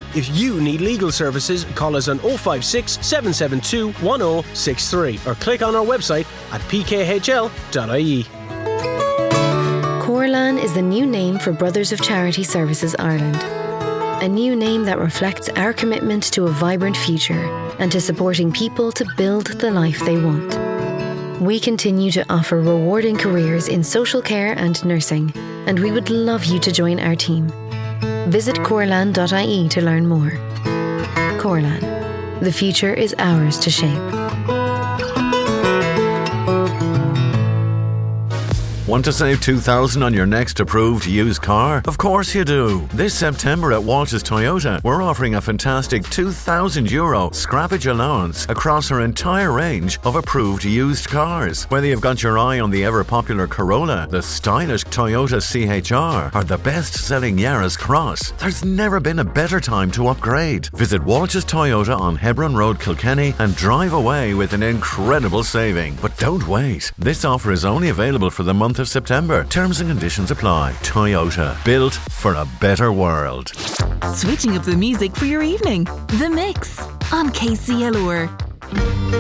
If you need legal services, call us on 056 772 1063 or click on our website at pkhl.ie. Corlan is the new name for Brothers of Charity Services Ireland. A new name that reflects our commitment to a vibrant future and to supporting people to build the life they want. We continue to offer rewarding careers in social care and nursing, and we would love you to join our team. Visit corlan.ie to learn more. Corlan. The future is ours to shape. Want to save $2,000 on your next approved used car? Of course you do. This September at Walters Toyota, we're offering a fantastic €2,000 scrappage allowance across our entire range of approved used cars. Whether you've got your eye on the ever-popular Corolla, the stylish Toyota CHR, or the best-selling Yaris Cross, there's never been a better time to upgrade. Visit Walters Toyota on Hebron Road, Kilkenny, and drive away with an incredible saving. But don't wait. This offer is only available for the month of September. Terms and conditions apply. Toyota, built for a better world. Switching up the music for your evening. The Mix on KCLR.